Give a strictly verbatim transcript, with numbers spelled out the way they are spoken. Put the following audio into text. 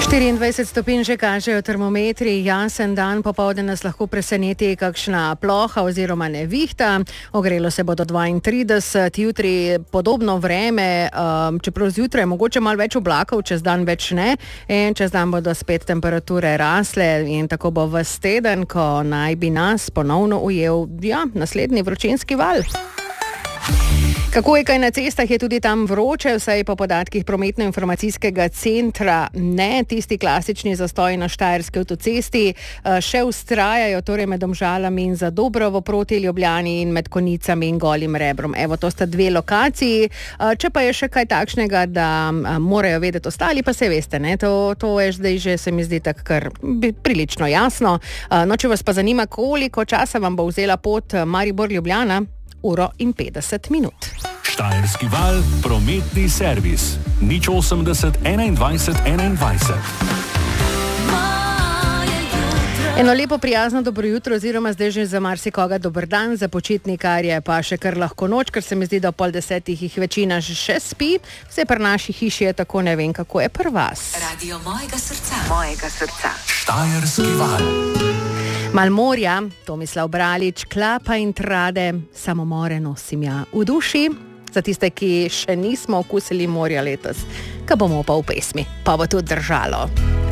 štiriindvajset stopinj že kažejo termometri, jasen dan, popovdne nas lahko preseneti kakšna ploha oziroma nevihta. Ogrelo se bo do dvaintrideset, jutri podobno vreme, um, čeprav zjutraj mogoče malo več oblakov, čez dan več ne, in čez dan bodo spet temperature rasle in tako bo ves teden, ko naj bi nas ponovno ujel, ja, naslednji vročinski val. Kako je kaj na cestah, je tudi tam vroče, vsaj po podatkih prometno-informacijskega centra ne. Tisti klasični zastoji na štajerski avtocesti še vztrajajo, torej med Domžalami in Zadobrovo proti Ljubljani in med Konicami in Golim Rebrom. Evo, to sta dve lokaciji. Če pa je še kaj takšnega, da morajo vedeti ostali, pa se veste, ne, to, to je zdaj že, se mi zdi tak kar prilično jasno. No, če vas pa zanima, koliko časa vam bo vzela pot Maribor-Ljubljana, uro in petdeset minut. Štajerski val, prometni servis. nič osemdeset enaindvajset enaindvajset. Eno lepo prijazno dobro jutro oziroma zdaj že za marsikoga dober dan, za počitnikarje pa še kar lahko noč, ker se mi zdi, da ob pol desetih jih večina še spi. Vse pri naši hiši je tako, ne vem, kako je pri vas. Radio mojega srca. Mojega srca. Štajerski val. Mal morja, Tomislav Bralič, klapa in trade, samomore nosim ja v duši. Za tiste, ki še nismo okusili morja letos, ka bomo pa v pesmi, pa bo tudi držalo.